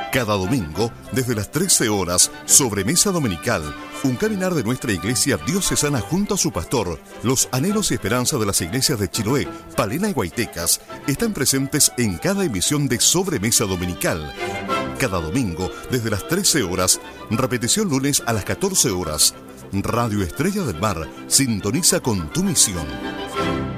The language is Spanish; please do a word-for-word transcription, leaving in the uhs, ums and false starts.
Cada domingo, desde las trece horas, Sobremesa Dominical, un caminar de nuestra iglesia diocesana junto a su pastor. Los anhelos y esperanzas de las iglesias de Chiloé, Palena y Guaytecas están presentes en cada emisión de Sobremesa Dominical. Cada domingo, desde las trece horas, repetición lunes a las catorce horas. Radio Estrella del Mar, sintoniza con tu misión.